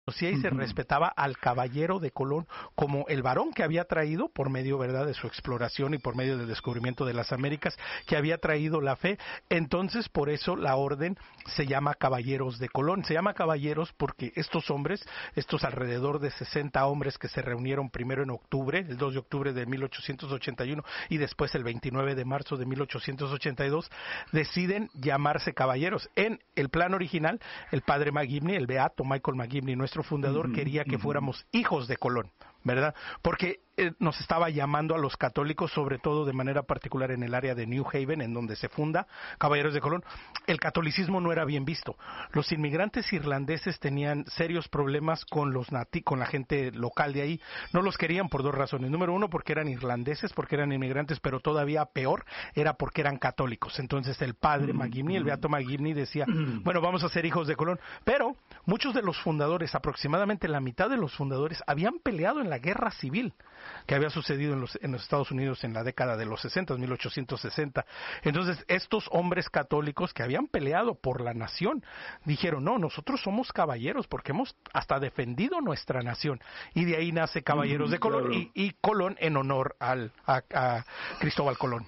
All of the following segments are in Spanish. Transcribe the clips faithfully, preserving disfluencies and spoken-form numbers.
y se respetaba al caballero de Colón como el varón que había traído, por medio, ¿verdad?, de su exploración y por medio del descubrimiento de las Américas, que había traído la fe. Entonces, por eso la orden se llama Caballeros de Colón. Se llama caballeros porque estos hombres, estos alrededor de sesenta hombres que se reunieron primero en octubre, el dos de octubre de mil ochocientos ochenta y uno y después el veintinueve de marzo de mil ochocientos ochenta y dos, deciden llamarse caballeros. En el plan original, el padre McGivney, el beato Michael McGivney, nuestro fundador, uh-huh, quería que uh-huh. fuéramos hijos de Colón, ¿verdad? Porque eh, nos estaba llamando a los católicos, sobre todo de manera particular en el área de New Haven, en donde se funda Caballeros de Colón. El catolicismo no era bien visto. Los inmigrantes irlandeses tenían serios problemas con los nati con la gente local de ahí. No los querían por dos razones. Número uno, porque eran irlandeses, porque eran inmigrantes, pero todavía peor era porque eran católicos. Entonces el padre McGivney, el beato McGivney, decía, bueno, vamos a ser hijos de Colón. Pero muchos de los fundadores, aproximadamente la mitad de los fundadores, habían peleado en la guerra civil que había sucedido en los, en los Estados Unidos en la década de los sesenta, mil ochocientos sesenta. Entonces, estos hombres católicos que habían peleado por la nación, dijeron, no, nosotros somos caballeros porque hemos hasta defendido nuestra nación. Y de ahí nace Caballeros mm, de Colón, claro. y, y Colón en honor al, a, a Cristóbal Colón.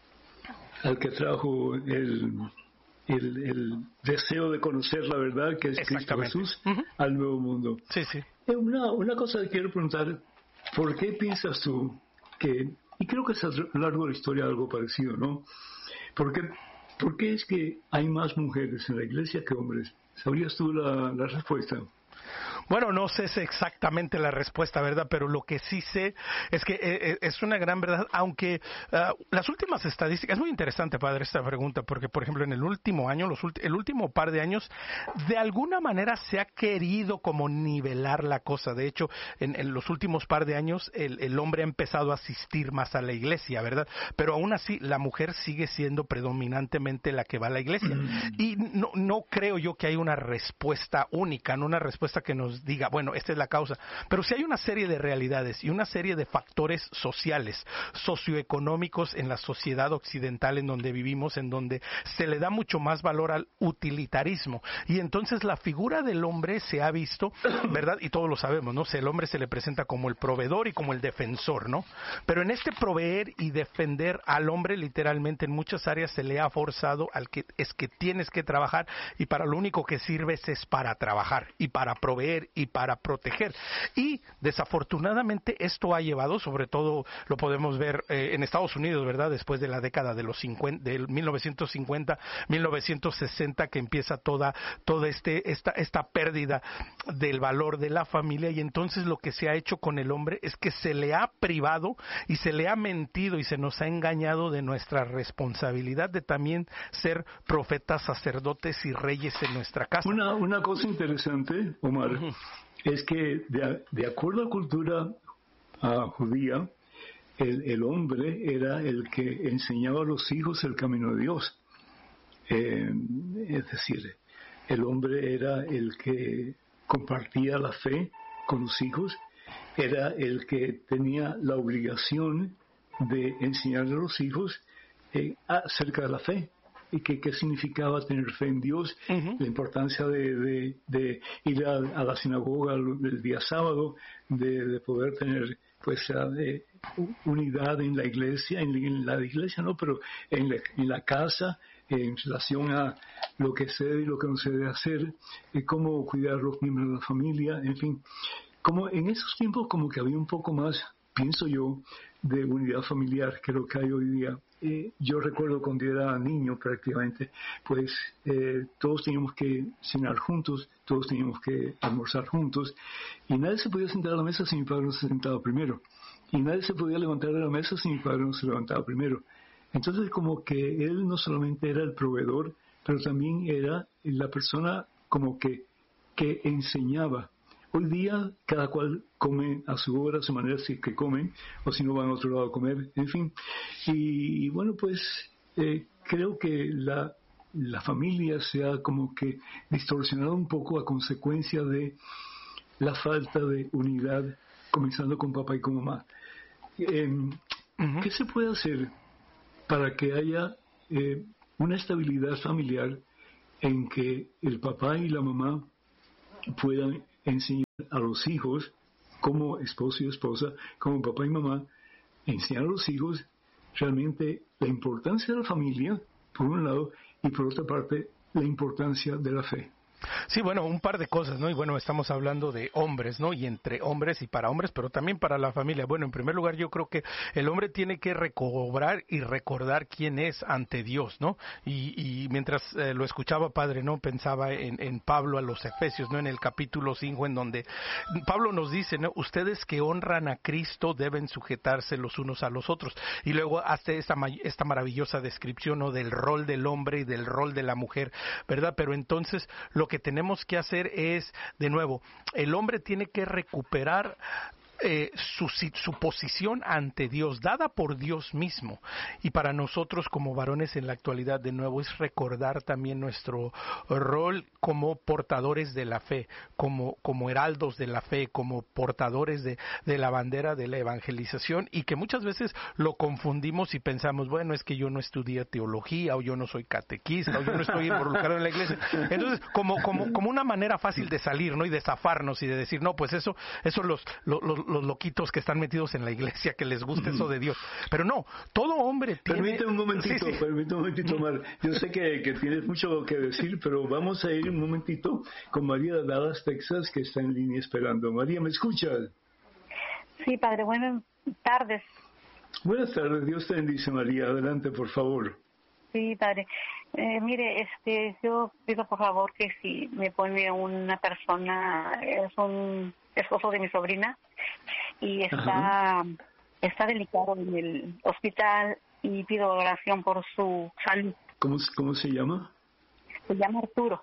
Al que trajo el... El, el deseo de conocer la verdad, que es Cristo Jesús, uh-huh. al nuevo mundo. Sí, sí. Una, una cosa que quiero preguntar, ¿por qué piensas tú que, y creo que es a lo largo de la historia algo parecido, ¿no? ¿Por qué, por qué es que hay más mujeres en la iglesia que hombres? ¿Sabrías tú la, la respuesta? Bueno, no sé exactamente la respuesta, ¿verdad? Pero lo que sí sé es que eh, es una gran verdad, aunque uh, las últimas estadísticas, es muy interesante, padre, esta pregunta, porque, por ejemplo, en el último año, los ulti- el último par de años, de alguna manera se ha querido como nivelar la cosa. De hecho, en, en los últimos par de años, el, el hombre ha empezado a asistir más a la iglesia, ¿verdad? Pero aún así, la mujer sigue siendo predominantemente la que va a la iglesia. Mm. Y no, no creo yo que hay una respuesta única, no una respuesta que nos diga, bueno, esta es la causa, pero sí hay una serie de realidades y una serie de factores sociales, socioeconómicos en la sociedad occidental en donde vivimos, en donde se le da mucho más valor al utilitarismo, y entonces la figura del hombre se ha visto, ¿verdad? Y todos lo sabemos, ¿no? El hombre se le presenta como el proveedor y como el defensor, ¿no? Pero en este proveer y defender al hombre, literalmente en muchas áreas se le ha forzado al que es que tienes que trabajar, y para lo único que sirves es para trabajar y para proveer y para proteger. Y desafortunadamente esto ha llevado, sobre todo lo podemos ver eh, en Estados Unidos, ¿verdad? Después de la década de los cincuenta, del mil novecientos cincuenta, mil novecientos sesenta, que empieza toda toda este esta esta pérdida del valor de la familia, y entonces lo que se ha hecho con el hombre es que se le ha privado y se le ha mentido y se nos ha engañado de nuestra responsabilidad de también ser profetas, sacerdotes y reyes en nuestra casa. Una una cosa interesante, Omar, uh-huh. es que de, de acuerdo a la cultura uh, judía, el, el hombre era el que enseñaba a los hijos el camino de Dios. Eh, es decir, el hombre era el que compartía la fe con los hijos, era el que tenía la obligación de enseñar a los hijos eh, acerca de la fe. Y qué, qué significaba tener fe en Dios, uh-huh. la importancia de, de, de ir a, a la sinagoga el día sábado, de, de poder tener pues de, unidad en la iglesia, en, en la iglesia no, pero en la, en la casa, en relación a lo que se debe y lo que no se debe hacer, y cómo cuidar a los miembros de la familia, en fin. Como en esos tiempos como que había un poco más, pienso yo, de unidad familiar que lo que hay hoy día. Eh, yo recuerdo cuando era niño prácticamente, pues eh, todos teníamos que cenar juntos, todos teníamos que almorzar juntos, y nadie se podía sentar a la mesa si mi padre no se sentaba primero, y nadie se podía levantar de la mesa si mi padre no se levantaba primero. Entonces como que él no solamente era el proveedor, pero también era la persona como que, que enseñaba. Hoy día cada cual come a su hora, a su manera, si que comen, o si no van a otro lado a comer, en fin. Y, y bueno, pues eh, creo que la, la familia se ha como que distorsionado un poco a consecuencia de la falta de unidad, comenzando con papá y con mamá. Eh, uh-huh. ¿Qué se puede hacer para que haya eh, una estabilidad familiar en que el papá y la mamá puedan enseñar a los hijos, como esposo y esposa, como papá y mamá, enseñar a los hijos realmente la importancia de la familia, por un lado, y por otra parte, la importancia de la fe. Sí, bueno, un par de cosas, ¿no? Y bueno, estamos hablando de hombres, ¿no? Y entre hombres y para hombres, pero también para la familia. Bueno, en primer lugar, yo creo que el hombre tiene que recobrar y recordar quién es ante Dios, ¿no? Y, y mientras eh, lo escuchaba, padre, ¿no? Pensaba en, en Pablo a los Efesios, ¿no? En el capítulo cinco, en donde Pablo nos dice, ¿no? Ustedes que honran a Cristo deben sujetarse los unos a los otros. Y luego hace esta, esta maravillosa descripción, ¿no? Del rol del hombre y del rol de la mujer, ¿verdad? Pero entonces, lo que tenemos que hacer es, de nuevo, el hombre tiene que recuperar Eh, su, su posición ante Dios, dada por Dios mismo. Y para nosotros como varones en la actualidad, de nuevo, es recordar también nuestro rol como portadores de la fe, como, como heraldos de la fe, como portadores de, de la bandera de la evangelización, y que muchas veces lo confundimos y pensamos, bueno, es que yo no estudié teología, o yo no soy catequista, o yo no estoy involucrado en la iglesia. Entonces, como, como, como una manera fácil de salir, ¿no? Y de zafarnos y de decir, no, pues eso, eso los, los, los los loquitos que están metidos en la iglesia, que les gusta eso de Dios. Pero no, todo hombre tiene... Permíteme un momentito, sí, sí. permíteme un momentito, Omar. Yo sé que, que tienes mucho que decir, pero vamos a ir un momentito con María de Dallas, Texas, que está en línea esperando. María, ¿me escuchas? Sí, padre, buenas tardes. Buenas tardes, Dios te bendice, María. Adelante, por favor. Sí, padre. Eh, mire, este, yo pido por favor que si me pone una persona, es un esposo de mi sobrina, y está, está delicado en el hospital, y pido oración por su salud. ¿Cómo, cómo se llama? Se llama Arturo.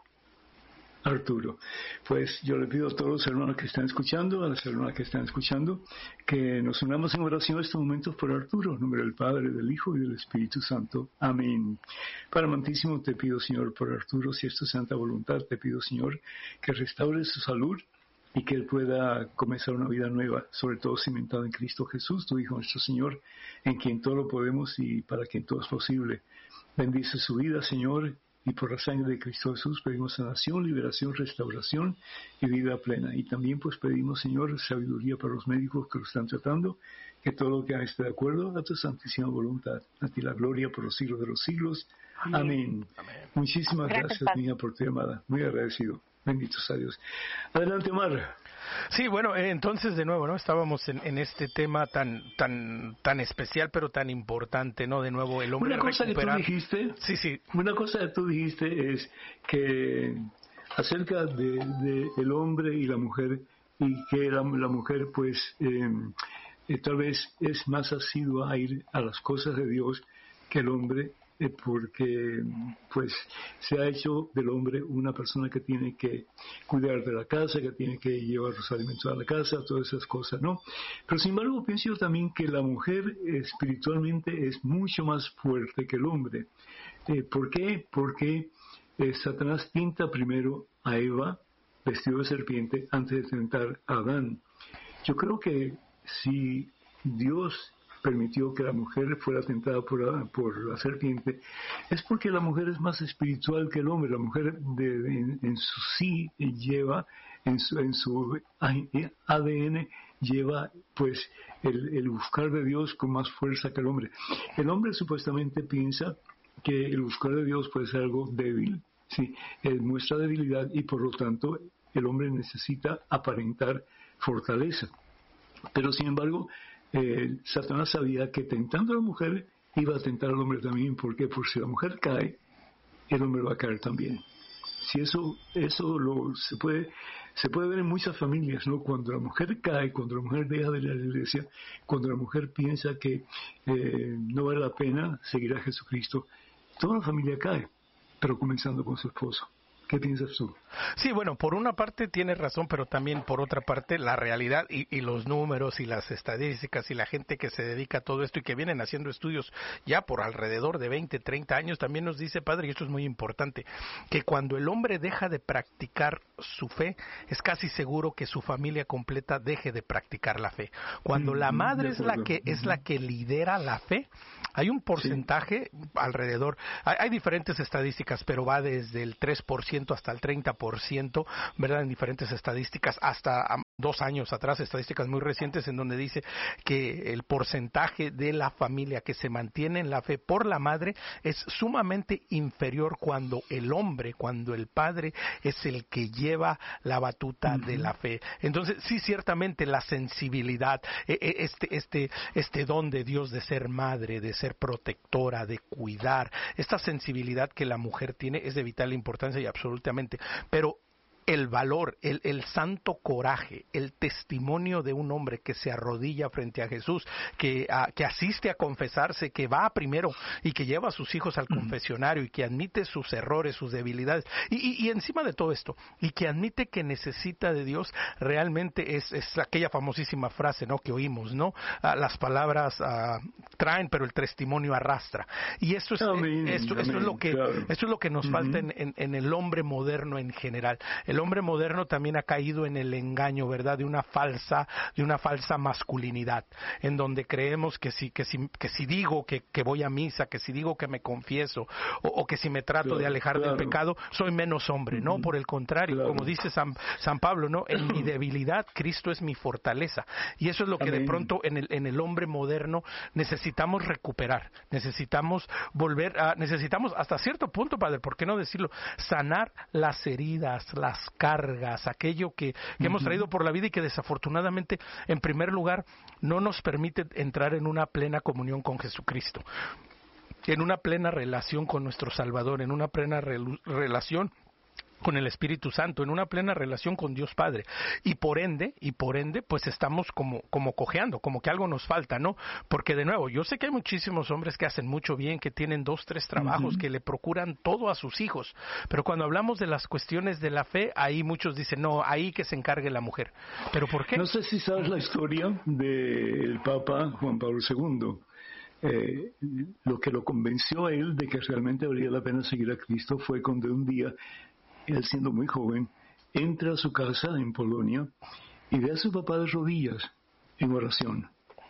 Arturo. Pues yo le pido a todos los hermanos que están escuchando, a las hermanas que están escuchando, que nos unamos en oración en estos momentos por Arturo, en nombre del Padre, del Hijo y del Espíritu Santo. Amén. Padre amantísimo, te pido, Señor, por Arturo, si es tu santa voluntad, te pido, Señor, que restaure su salud y que él pueda comenzar una vida nueva, sobre todo cimentada en Cristo Jesús, tu Hijo, nuestro Señor, en quien todo lo podemos y para quien todo es posible. Bendice su vida, Señor, y por la sangre de Cristo Jesús pedimos sanación, liberación, restauración y vida plena. Y también pues pedimos, Señor, sabiduría para los médicos que lo están tratando, que todo lo que hagan esté de acuerdo a tu santísima voluntad. A ti la gloria por los siglos de los siglos. Amén. Amén. Amén. Muchísimas gracias, gracias mía, por tu llamada. Muy agradecido. Benditos a Dios. Adelante, Omar. Sí, bueno, eh, entonces de nuevo, ¿no? Estábamos en, en este tema tan tan tan especial, pero tan importante, ¿no? De nuevo, el hombre Una cosa recuperar... que tú dijiste, sí, sí. Una cosa que tú dijiste es que acerca de, de el hombre y la mujer, y que la, la mujer, pues, eh, eh, tal vez es más asidua a ir a las cosas de Dios que el hombre, eh, porque pues se ha hecho del hombre una persona que tiene que cuidar de la casa, que tiene que llevar los alimentos a la casa, todas esas cosas, ¿no? Pero sin embargo pienso yo también que la mujer espiritualmente es mucho más fuerte que el hombre. Eh, ¿Por qué? Porque eh, Satanás tienta primero a Eva, vestido de serpiente, antes de tentar a Adán. Yo creo que si Dios permitió que la mujer fuera tentada por, por la serpiente, es porque la mujer es más espiritual que el hombre. La mujer de, de, en, en su sí lleva, en su, en su A D N lleva pues el, el buscar de Dios con más fuerza que el hombre. El hombre supuestamente piensa que el buscar de Dios puede ser algo débil, sí, él muestra debilidad y por lo tanto el hombre necesita aparentar fortaleza. Pero sin embargo, Eh, Satanás sabía que tentando a la mujer iba a tentar al hombre también. ¿Por qué? Porque si la mujer cae, el hombre va a caer también. Si eso eso lo se puede se puede ver en muchas familias, ¿no? Cuando la mujer cae, cuando la mujer deja de ir a la iglesia, cuando la mujer piensa que eh, no vale la pena seguir a Jesucristo, toda la familia cae, pero comenzando con su esposo. ¿Qué piensas tú? Sí, bueno, por una parte tienes razón, pero también por otra parte la realidad y, y los números y las estadísticas y la gente que se dedica a todo esto y que vienen haciendo estudios ya por alrededor de veinte, treinta años, también nos dice, padre, y esto es muy importante, que cuando el hombre deja de practicar su fe, es casi seguro que su familia completa deje de practicar la fe. Cuando la madre es la que es la que lidera la fe, hay un porcentaje sí. alrededor, hay, hay diferentes estadísticas, pero va desde el tres por ciento hasta el treinta por ciento, ¿verdad? En diferentes estadísticas, hasta dos años atrás, estadísticas muy recientes, en donde dice que el porcentaje de la familia que se mantiene en la fe por la madre es sumamente inferior cuando el hombre, cuando el padre es el que lleva la batuta uh-huh. de la fe. Entonces, sí, ciertamente la sensibilidad, este, este, este don de Dios de ser madre, de ser protectora, de cuidar, esta sensibilidad que la mujer tiene es de vital importancia y absolutamente, pero el valor, el, el santo coraje, el testimonio de un hombre que se arrodilla frente a Jesús, que, a, que asiste a confesarse, que va primero y que lleva a sus hijos al confesionario y que admite sus errores, sus debilidades, y, y, y encima de todo esto, y que admite que necesita de Dios, realmente es, es aquella famosísima frase, ¿no?, que oímos, ¿no? Ah, las palabras ah, traen, pero el testimonio arrastra. Y esto es, amén, esto, amén, esto es lo que, claro. esto es lo que nos uh-huh. falta en, en, en el hombre moderno en general. El hombre moderno también ha caído en el engaño, ¿verdad?, de una falsa, de una falsa masculinidad, en donde creemos que si, que si, que si digo que, que voy a misa, que si digo que me confieso, o, o que si me trato claro, de alejar claro. del pecado, soy menos hombre. No, por el contrario, claro. como dice San, San Pablo, ¿no?, en mi debilidad Cristo es mi fortaleza. Y eso es lo que Amén. de pronto en el, en el hombre moderno necesitamos recuperar, necesitamos volver a, necesitamos hasta cierto punto, padre, ¿por qué no decirlo?, sanar las heridas, las cargas, aquello que, que uh-huh. hemos traído por la vida y que desafortunadamente, en primer lugar, no nos permite entrar en una plena comunión con Jesucristo, en una plena relación con nuestro Salvador, en una plena re- relación con el Espíritu Santo, en una plena relación con Dios Padre, y por ende, y por ende, pues estamos como, como cojeando, como que algo nos falta, ¿no? Porque de nuevo, yo sé que hay muchísimos hombres que hacen mucho bien, que tienen dos, tres trabajos, uh-huh. que le procuran todo a sus hijos, pero cuando hablamos de las cuestiones de la fe, ahí muchos dicen, no, ahí que se encargue la mujer. ¿Pero por qué? No sé si sabes la historia del Papa Juan Pablo segundo. Eh, lo que lo convenció a él de que realmente valía la pena seguir a Cristo fue cuando un día, él siendo muy joven, entra a su casa en Polonia y ve a su papá de rodillas en oración.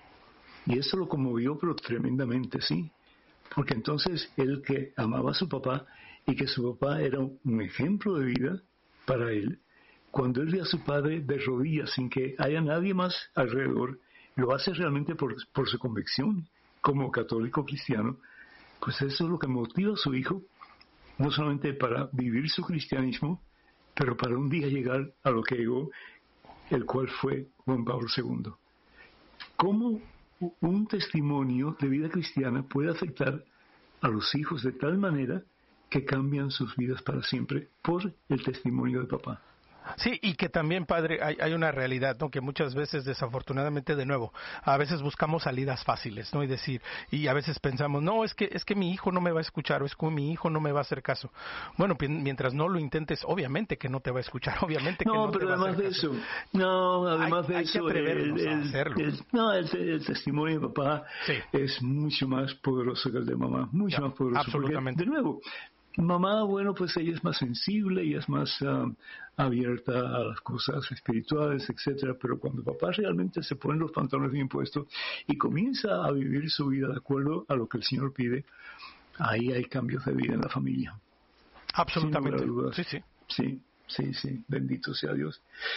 Y eso lo conmovió, pero tremendamente, ¿sí? Porque entonces él, que amaba a su papá y que su papá era un ejemplo de vida para él, cuando él ve a su padre de rodillas sin que haya nadie más alrededor, lo hace realmente por, por su convicción como católico cristiano, pues eso es lo que motiva a su hijo, no solamente para vivir su cristianismo, pero para un día llegar a lo que llegó, el cual fue Juan Pablo segundo. ¿Cómo un testimonio de vida cristiana puede afectar a los hijos de tal manera que cambian sus vidas para siempre por el testimonio de papá? Sí, y que también, padre, hay, hay una realidad, ¿no?, que muchas veces, desafortunadamente, de nuevo, a veces buscamos salidas fáciles, ¿no?, y decir, y a veces pensamos, no, es que es que mi hijo no me va a escuchar, o es que mi hijo no me va a hacer caso. Bueno, mientras no lo intentes, obviamente que no te va a escuchar, obviamente que no, no te va a hacer caso. No, pero además de eso, no, además de hay, eso, hay que atrevernos el, el, a hacerlo. El, no, el, el testimonio de papá sí. es mucho más poderoso que el de mamá, mucho ya, más poderoso. Absolutamente. Porque, de nuevo, mamá, bueno, pues ella es más sensible, ella es más uh, abierta a las cosas espirituales, etcétera, pero cuando papá realmente se pone los pantalones bien puestos y comienza a vivir su vida de acuerdo a lo que el Señor pide, ahí hay cambios de vida en la familia. Absolutamente. Sí, sí. Sí, sí, sí, bendito sea Dios.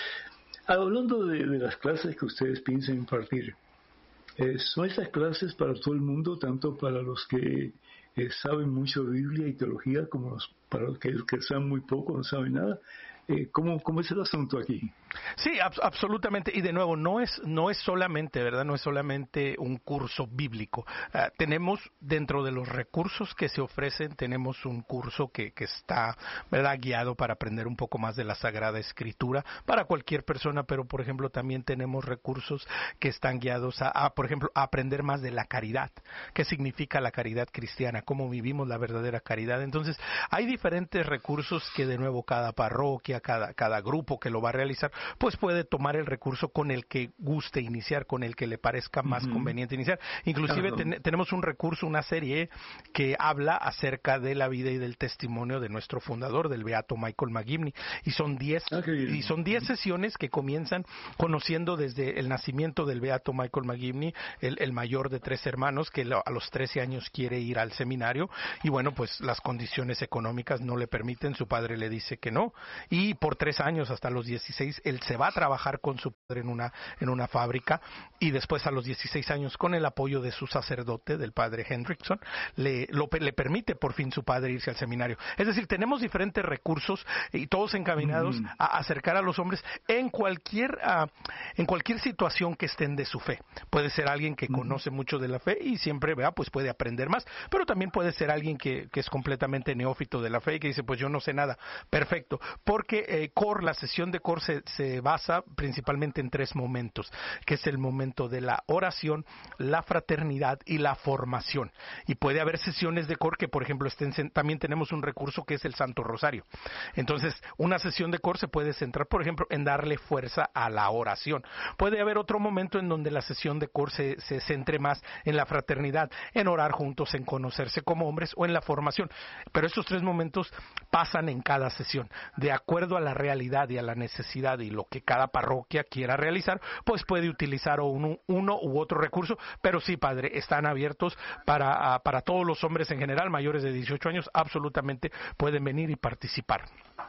Hablando de, de las clases que ustedes piensan impartir, eh, ¿son estas clases para todo el mundo, tanto para los que Eh, saben mucho de Biblia y teología, como los, para los que, que saben muy poco, no saben nada? Eh, ¿cómo, ¿Cómo es el asunto aquí? Sí, ab- absolutamente. Y de nuevo, no es no es solamente, ¿verdad? No es solamente un curso bíblico. Uh, tenemos, dentro de los recursos que se ofrecen, tenemos un curso que, que está, ¿verdad?, guiado para aprender un poco más de la Sagrada Escritura para cualquier persona, pero, por ejemplo, también tenemos recursos que están guiados a, a, por ejemplo, a aprender más de la caridad. ¿Qué significa la caridad cristiana? ¿Cómo vivimos la verdadera caridad? Entonces, hay diferentes recursos que, de nuevo, cada parroquia, cada, cada grupo que lo va a realizar, pues puede tomar el recurso con el que guste iniciar, con el que le parezca más uh-huh. conveniente iniciar. Inclusive uh-huh. ten, tenemos un recurso, una serie que habla acerca de la vida y del testimonio de nuestro fundador, del beato Michael McGivney, y son diez okay. y son diez sesiones que comienzan conociendo desde el nacimiento del beato Michael McGivney, el, el mayor de tres hermanos, que a los trece años quiere ir al seminario, y bueno, pues las condiciones económicas no le permiten, su padre le dice que no, y y por tres años hasta los dieciséis él se va a trabajar con su padre en una en una fábrica, y después a los dieciséis años, con el apoyo de su sacerdote, del padre Hendrickson, le, lo, le permite por fin su padre irse al seminario. Es decir, tenemos diferentes recursos y todos encaminados mm-hmm. a acercar a los hombres en cualquier uh, en cualquier situación que estén de su fe. Puede ser alguien que mm-hmm. conoce mucho de la fe y siempre vea, pues puede aprender más, pero también puede ser alguien que, que es completamente neófito de la fe y que dice, pues yo no sé nada. Perfecto, porque eh, Core, la sesión de Core se, se basa principalmente en tres momentos, que es el momento de la oración, la fraternidad y la formación. Y puede haber sesiones de Core que, por ejemplo, estén, también tenemos un recurso que es el Santo Rosario. Entonces, una sesión de Core se puede centrar, por ejemplo, en darle fuerza a la oración. Puede haber otro momento en donde la sesión de Core se, se centre más en la fraternidad, en orar juntos, en conocerse como hombres o en la formación. Pero estos tres momentos pasan en cada sesión, de acuerdo a la realidad y a la necesidad y lo que cada parroquia quiera realizar, pues puede utilizar uno, uno u otro recurso, pero sí, padre, están abiertos para, para todos los hombres en general, mayores de dieciocho años, absolutamente pueden venir y participar.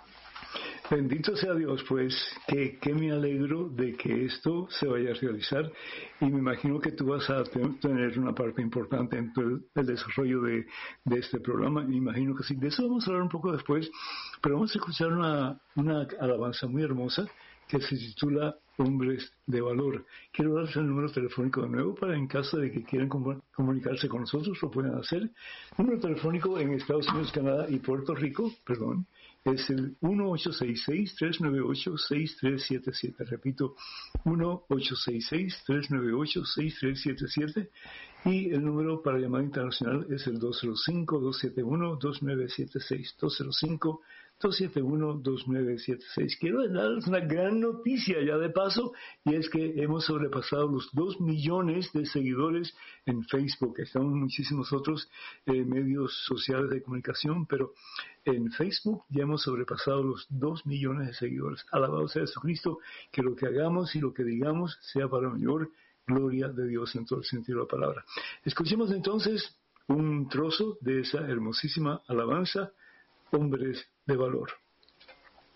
Bendito sea Dios, pues, que, que me alegro de que esto se vaya a realizar, y me imagino que tú vas a tener una parte importante en todo el desarrollo de, de este programa. Me imagino que sí. De eso vamos a hablar un poco después, pero vamos a escuchar una, una alabanza muy hermosa que se titula Hombres de Valor. Quiero darles el número telefónico de nuevo para, en caso de que quieran comunicarse con nosotros, lo puedan hacer. Número telefónico en Estados Unidos, Canadá y Puerto Rico, perdón, es el uno ocho seis seis, tres nueve ocho, seis tres siete siete. Repito, uno ocho seis seis, tres nueve ocho, seis tres siete siete. Y el número para llamada internacional es el dos cero cinco, dos siete uno, dos nueve siete seis. dos cero cinco, dos siete uno, dos nueve siete seis. Quiero darles una gran noticia ya de paso, y es que hemos sobrepasado los dos millones de seguidores en Facebook. Estamos en muchísimos otros eh, medios sociales de comunicación, pero en Facebook ya hemos sobrepasado los dos millones de seguidores. Alabado sea Jesucristo, que lo que hagamos y lo que digamos sea para mayor gloria de Dios en todo el sentido de la palabra. Escuchemos entonces un trozo de esa hermosísima alabanza, Hombres de Valor.